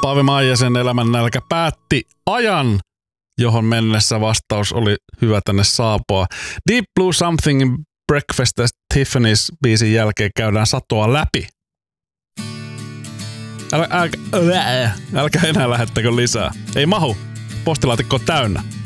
Paavi Maijasen elämän nälkä päätti ajan, johon mennessä vastaus oli hyvä tänne saapua. Deep Blue Something Breakfast at Tiffany's biisin jälkeen käydään satoa läpi. Älkää enää lähettäkö lisää. Ei mahu. Postilaatikko on täynnä.